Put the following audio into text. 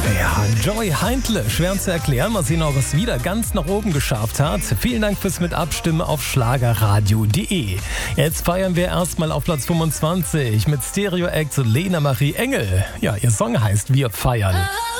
Ja, Joey Heindle, schwer zu erklären. Mal sehen, ob es wieder ganz nach oben geschafft hat. Vielen Dank fürs Mitabstimmen auf schlagerradio.de. Jetzt feiern wir erstmal auf Platz 25 mit Stereo Act Lena Marie Engel. Ja, ihr Song heißt Wir feiern.